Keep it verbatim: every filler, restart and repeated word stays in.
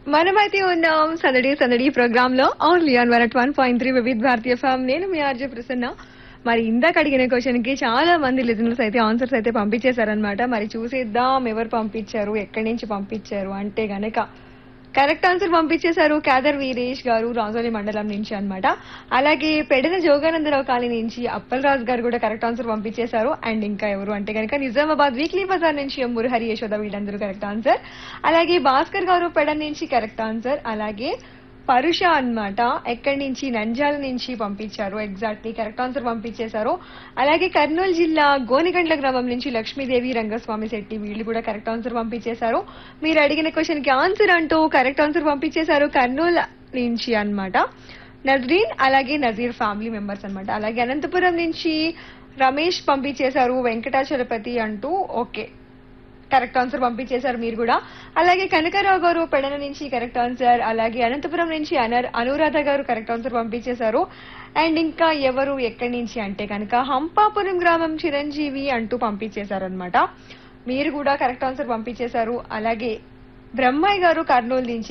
మనమైతే ఉన్నాం సందడి సందడి ప్రోగ్రామ్ లో only on one one point three Vividh Bharatiya form. నేను మీ ఆర్జే ప్రసన్న. మరి ఇందాక అడిగిన క్వశ్చన్ కి చాలా మంది లిజనర్స్ అయితే ఆన్సర్స్ అయితే పంపించేశారనమాట. మరి చూసేద్దాం ఎవరు పంపించారు, ఎక్కడి నుంచి పంపించారు అంటే గనక కరెక్ట్ ఆన్సర్ పంపించేశారు కేదర్ వీరేష్ గారు రాజోలి మండలం నుంచి అన్నమాట. అలాగే పెడన జోగానందరావు కాలనీ నుంచి అప్పల్ రాజ్ గారు కూడా కరెక్ట్ ఆన్సర్ పంపించేశారు. అండ్ ఇంకా ఎవరు అంటే కనుక నిజామాబాద్ వీక్లీ బజార్ నుంచి ఎం మురహరి యశోద వీళ్ళందరూ కరెక్ట్ ఆన్సర్. అలాగే భాస్కర్ గారు పెడన్ నుంచి కరెక్ట్ ఆన్సర్. అలాగే పరుష అన్నమాట ఎక్కడి నుంచి నంజాల నుంచి పంపించారు, ఎగ్జాక్ట్లీ కరెక్ట్ ఆన్సర్ పంపించేశారు. అలాగే కర్నూలు జిల్లా గోనిగండ్ల గ్రామం నుంచి లక్ష్మీదేవి రంగస్వామి శెట్టి వీళ్ళు కూడా కరెక్ట్ ఆన్సర్ పంపించేశారు. మీరు అడిగిన క్వశ్చన్ కి ఆన్సర్ అంటూ కరెక్ట్ ఆన్సర్ పంపించేశారు కర్నూలు నుంచి అన్నమాట నజరీన్ అలాగే నజీర్ ఫ్యామిలీ మెంబర్స్ అన్నమాట. అలాగే అనంతపురం నుంచి రమేష్ పంపించేశారు వెంకటాచలపతి అంటూ ఓకే కరెక్ట్ ఆన్సర్ పంపించేశారు మీరు కూడా. అలాగే కనకరావు గారు పెడన నుంచి కరెక్ట్ ఆన్సర్. అలాగే అనంతపురం నుంచి అనర్ అనురాధ గారు కరెక్ట్ ఆన్సర్ పంపించేశారు. అండ్ ఇంకా ఎవరు ఎక్కడి నుంచి అంటే కనుక హంపాపురం గ్రామం చిరంజీవి అంటూ పంపించేశారు అనమాట. మీరు కూడా కరెక్ట్ ఆన్సర్ పంపించేశారు. అలాగే బ్రహ్మయ్య గారు కర్నూలు నుంచి